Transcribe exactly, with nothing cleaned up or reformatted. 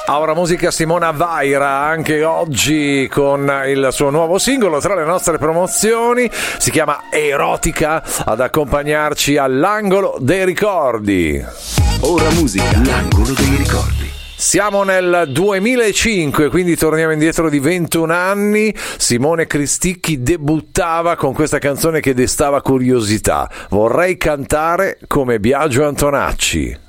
Ora musica Simona Vaira anche oggi con il suo nuovo singolo tra le nostre promozioni, si chiama Erotica, ad accompagnarci all'angolo dei ricordi. Ora musica, l'angolo dei ricordi. Siamo nel duemilacinque, quindi torniamo indietro di ventuno anni. Simone Cristicchi debuttava con questa canzone che destava curiosità. Vorrei cantare come Biagio Antonacci.